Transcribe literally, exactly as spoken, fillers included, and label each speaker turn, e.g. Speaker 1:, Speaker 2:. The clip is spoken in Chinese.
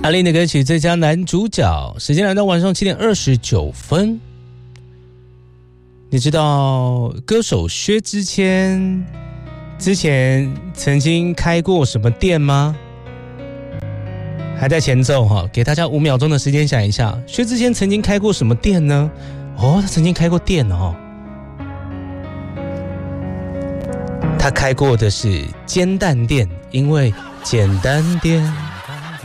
Speaker 1: 阿令的歌曲最佳男主角，时间来到晚上七点二十九分。你知道歌手薛之谦之前曾经开过什么店吗？还在前奏哈，给大家五秒钟的时间想一下，薛之谦曾经开过什么店呢？哦，他曾经开过店哦，他开过的是煎蛋店，因为简单点。